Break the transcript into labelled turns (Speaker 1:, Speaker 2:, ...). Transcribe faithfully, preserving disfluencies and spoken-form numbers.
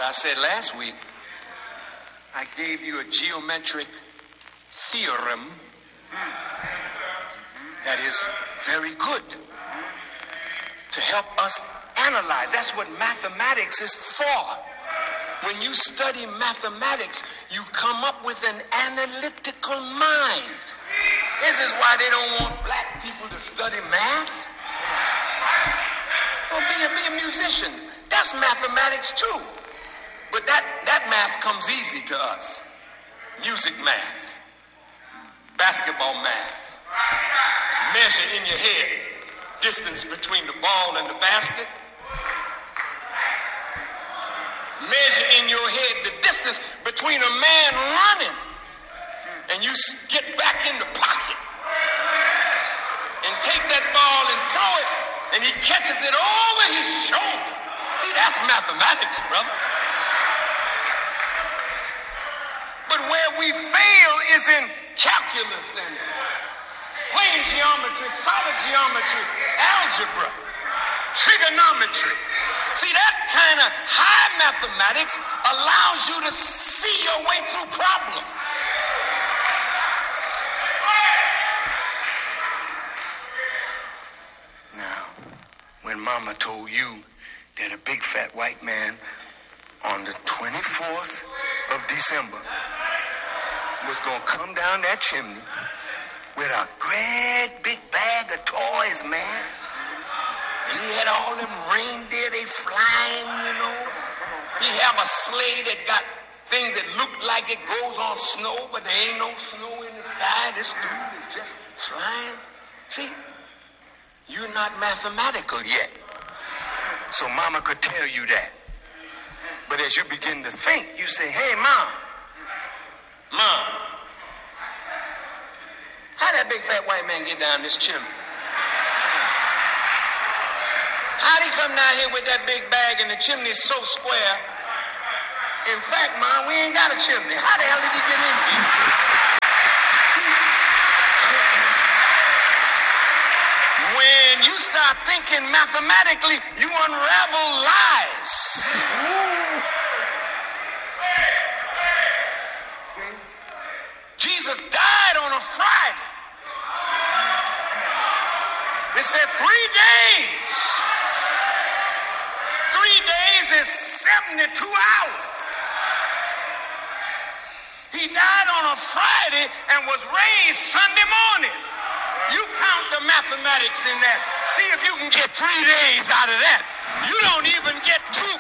Speaker 1: I said last week, I gave you a geometric theorem that is very good to help us analyze. That's what mathematics is for. When you study mathematics, you come up with an analytical mind. This is why they don't want black people to study math. Well, be a, be a musician. That's mathematics too. But that, that math comes easy to us. Music math. Basketball math. Measure in your head distance between the ball and the basket. Measure in your head the distance between a man running and you get back in the pocket and take that ball and throw it and he catches it over his shoulder. See, that's mathematics, brother. But where we fail is in calculus and plane geometry, solid geometry, algebra, trigonometry. See, that kind of high mathematics allows you to see your way through problems. Now, when Mama told you that a big fat white man on the twenty-fourth of December was going to come down that chimney with a great big bag of toys, man. And he had all them reindeer, they flying, you know. He have a sleigh that got things that look like it goes on snow, but there ain't no snow in the sky. This dude is just flying. See, you're not mathematical yet. So Mama could tell you that. But as you begin to think, you say, hey, Mom, Mom, how that big fat white man get down this chimney? How'd he come down here with that big bag and the chimney is so square? In fact, Mom, we ain't got a chimney. How the hell did he get in here? When you start thinking mathematically, you unravel lies. Jesus died on a Friday. They said three days. Three days is seventy-two hours. He died on a Friday and was raised Sunday morning. You count the mathematics in that. See if you can get three days out of that. You don't even get two